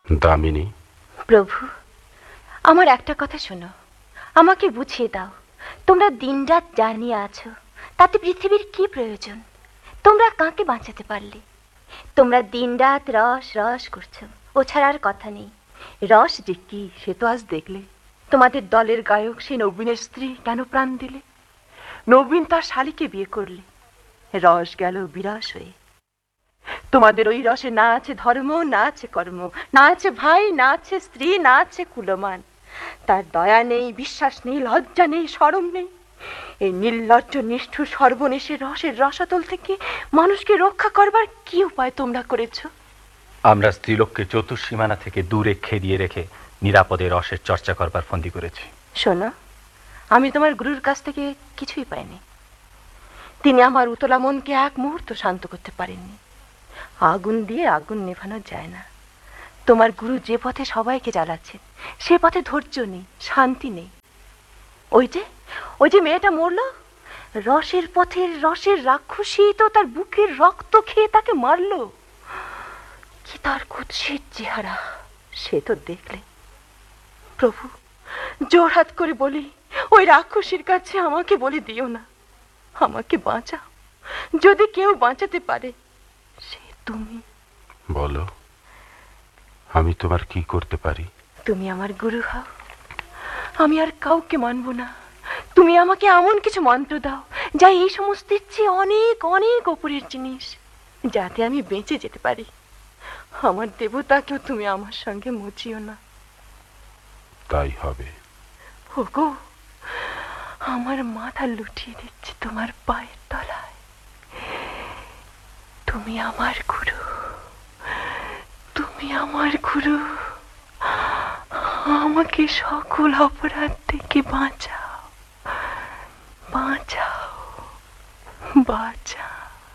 দামিনী, প্রভু, আমার একটা কথা শোনো, আমাকে বুঝিয়ে দাও। তোমরা দিনরাত জানিয়ে আছো, তাতে পৃথিবীর কি প্রয়োজন? তোমরা কাকে বাঁচাতে পারলে? তোমরা দিনরাত রস রস করছো, ও ছাড়া আর কথা নেই। রস যে কি সে তো আজ দেখলে। তোমাদের দলের গায়ক সে নবীনের স্ত্রী কেন প্রাণ দিলে? নবীন তার শালীকে বিয়ে করলে, রস গেল বিরস হয়ে। তোমাদের ওই রসে না আছে ধর্ম, না আছে কর্ম, না আছে ভাই, না আছে স্ত্রী, না আছে কুলমান। তার দয়া নেই, বিশ্বাস নেই, লজ্জা নেই, শরম নেই। এই নির্লজ্জ নিষ্ঠুর সর্বনেশে রসের রসাতল থেকে মানুষকে রক্ষা করবার কি উপায় তোমরা করেছো? আমরা স্ত্রীলোককে চতুর্সীমানা থেকে দূরে খেদিয়ে রেখে নিরাপদে রসের চর্চা করবার ফন্দি করেছি। শোনো, আমি তোমার গুরুর কাছ থেকে কিছুই পাইনি। তিনি আমার উতলা মনকে এক মুহূর্ত শান্ত করতে পারেননি। আগুন দিয়ে আগুন নেভানো যায় না। তোমার গুরু যে পথে সবাইকে জ্বালাচ্ছেন, সে পথে ধৈর্য নেই, শান্তি নেই। ওই যে মেয়েটা মরলো, রসের পথের রসের রাক্ষসী তো তার বুকের রক্ত খেয়ে তাকে মারলো। কি তার কুৎসিত চেহারা, সে তো দেখলে। প্রভু, জোড়হাত করে বলি, ওই রাক্ষসীর কাছে আমাকে বলে দিও না। আমাকে বাঁচাও, যদি কেউ বাঁচাতে পারে সে তুমি। বলো, আমি তোমার কি করতে পারি? তুমি আমার গুরু হও, আমি আর কাউকে মানব না। তুমি আমাকে এমন কিছু মন্ত্র দাও যা এই সমস্তের চেয়ে অনেক অনেক ওপরের জিনিস, যাতে আমি বেঁচে যেতে পারি। আমার দেবতাকেও তুমি আমার সঙ্গে মুচিও না। তাই হবে। ওগো, আমার মাথা লুটিয়ে দিচ্ছে তোমার পায়ের তলায়। তুমি আমার গুরু, তুমি আমার গুরু। আমাকে সকল অপরাধ থেকে বাঁচাও, বাঁচাও, বাঁচাও।